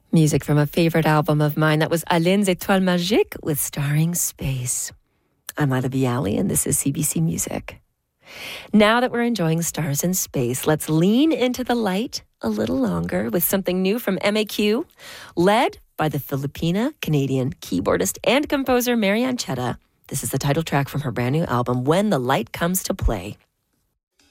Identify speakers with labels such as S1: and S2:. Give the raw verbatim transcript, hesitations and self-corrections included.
S1: Music from a favorite album of mine. That was Alain's Étoiles Magiques with Starring Space. I'm Ida Bialy, and this is C B C Music. Now that we're enjoying stars in space, let's lean into the light a little longer with something new from M A Q, led by the Filipina-Canadian keyboardist and composer Marianne Chetta. This is the title track from her brand new album, When the Light Comes to Play.